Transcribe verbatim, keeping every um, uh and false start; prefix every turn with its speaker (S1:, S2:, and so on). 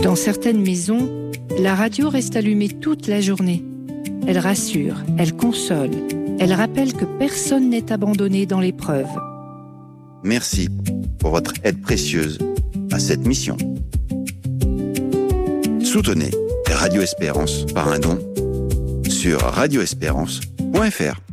S1: Dans certaines maisons, la radio reste allumée toute la journée. Elle rassure, elle console, elle rappelle que personne n'est abandonné dans l'épreuve.
S2: Merci pour votre aide précieuse à cette mission. Soutenez Radio Espérance par un don sur radio espérance point f r.